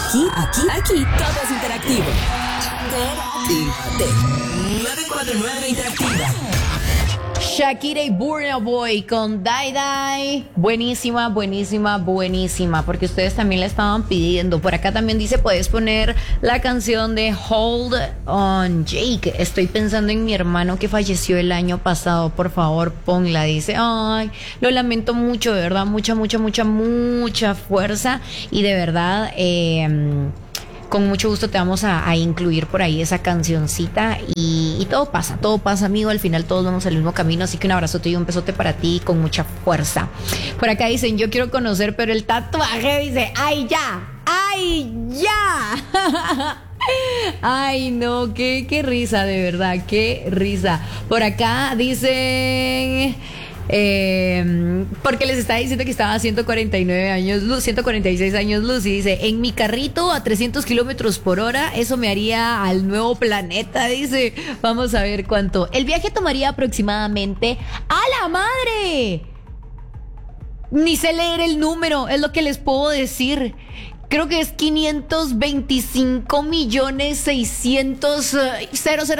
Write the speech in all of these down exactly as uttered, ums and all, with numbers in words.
Aquí, aquí, aquí, todo es interactivo. Interactívate. nueve cuatro nueve Interactiva. Shakira y Burna Boy con Die Die. Buenísima, buenísima, buenísima. Porque ustedes también la estaban pidiendo. Por acá también dice, puedes poner la canción de Hold on Jake. Estoy pensando en mi hermano que falleció el año pasado. Por favor, ponla. Dice, ay, lo lamento mucho, de verdad. Mucha, mucha, mucha, mucha fuerza. Y de verdad, eh... con mucho gusto te vamos a, a incluir por ahí esa cancioncita y, y todo pasa, todo pasa, amigo. Al final todos vamos al mismo camino, así que un abrazote y un besote para ti con mucha fuerza. Por acá dicen, yo quiero conocer, pero el tatuaje dice, ¡ay, ya! ¡Ay, ya! Ay, no, qué, qué risa, de verdad, qué risa. Por acá dicen... Eh, porque les estaba diciendo que estaba a ciento cuarenta y nueve años luz, ciento cuarenta y seis años luz, y dice, en mi carrito a trescientos kilómetros por hora, eso me haría al nuevo planeta, dice. Vamos a ver cuánto. El viaje tomaría aproximadamente, ¡a la madre! Ni sé leer el número, es lo que les puedo decir. Creo que es quinientos veinticinco millones seiscientos mil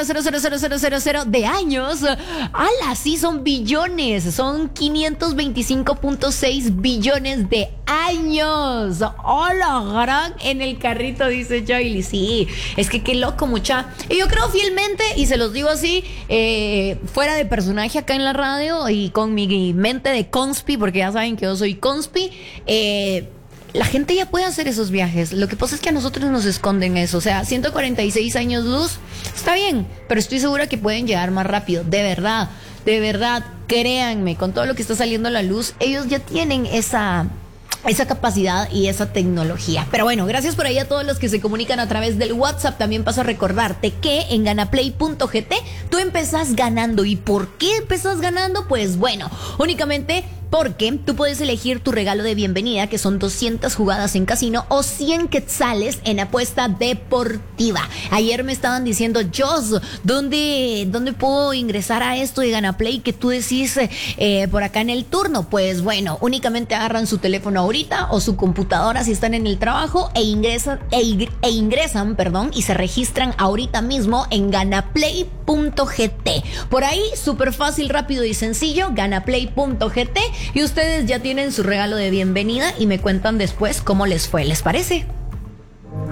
de años. ¡Hala! Sí, son billones. Son quinientos veinticinco punto seis billones de años. ¡Hola, gran! En el carrito, dice Joyly. Sí, es que qué loco, mucha. Y yo creo fielmente, y se los digo así, eh, fuera de personaje acá en la radio y con mi mente de conspi, porque ya saben que yo soy conspi, eh... la gente ya puede hacer esos viajes. Lo que pasa es que a nosotros nos esconden eso. O sea, ciento cuarenta y seis años luz, está bien, pero estoy segura que pueden llegar más rápido. De verdad, de verdad, créanme, con todo lo que está saliendo a la luz, ellos ya tienen esa... esa capacidad y esa tecnología. Pero bueno, gracias por ahí a todos los que se comunican a través del WhatsApp. También paso a recordarte que en ganaplay punto g t tú empezás ganando. ¿Y por qué empezás ganando? Pues bueno, únicamente porque tú puedes elegir tu regalo de bienvenida, que son doscientas jugadas en casino o cien quetzales en apuesta deportiva. Ayer me estaban diciendo, Jos, ¿dónde, ¿dónde puedo ingresar a esto de Ganaplay que tú decís eh, por acá en el turno? Pues bueno, únicamente agarran su teléfono ahorita o su computadora si están en el trabajo e ingresan, e, e ingresan, perdón, y se registran ahorita mismo en ganaplay punto g t. Por ahí, súper fácil, rápido y sencillo, ganaplay punto g t. Y ustedes ya tienen su regalo de bienvenida y me cuentan después cómo les fue. ¿Les parece?